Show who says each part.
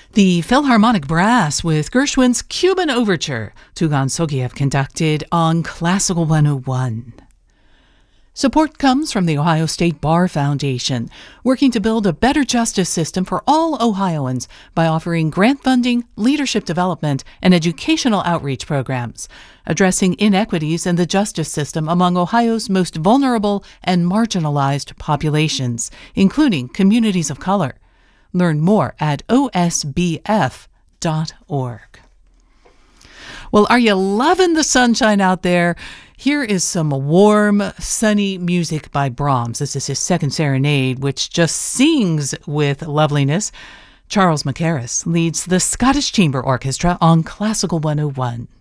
Speaker 1: The Philharmonic Brass with Gershwin's Cuban Overture, Tugan Sogiev conducted on Classical 101. Support comes from the Ohio State Bar Foundation, working to build a better justice system for all Ohioans by offering grant funding, leadership development, and educational outreach programs, addressing inequities in the justice system among Ohio's most vulnerable and marginalized populations, including communities of color. Learn more at osbf.org. Well, are you loving the sunshine out there? Here is some warm, sunny music by Brahms. This is his second serenade, which just sings with loveliness. Charles Mackerras leads the Scottish Chamber Orchestra on Classical 101.